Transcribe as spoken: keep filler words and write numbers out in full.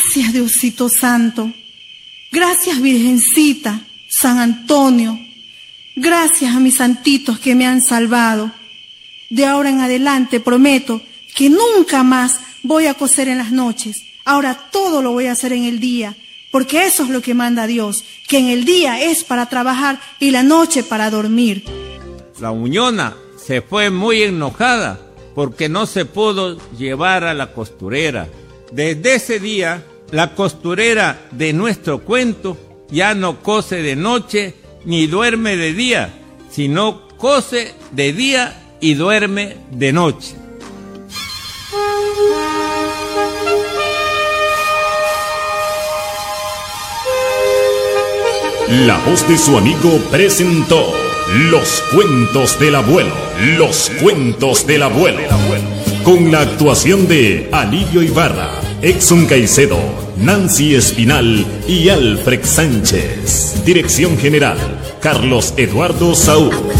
Gracias, Diosito Santo. Gracias, Virgencita, San Antonio. Gracias a mis santitos que me han salvado. De ahora en adelante prometo que nunca más voy a coser en las noches. Ahora todo lo voy a hacer en el día, porque eso es lo que manda Dios, que en el día es para trabajar y la noche para dormir. La Uñona se fue muy enojada porque no se pudo llevar a la costurera. Desde ese día, la costurera de nuestro cuento ya no cose de noche ni duerme de día, sino cose de día y duerme de noche. La voz de su amigo presentó Los Cuentos del Abuelo, Los Cuentos del Abuelo, con la actuación de Alirio Ibarra, Exxon Caicedo, Nancy Espinal y Alfred Sánchez. Dirección general, Carlos Eduardo Saúl.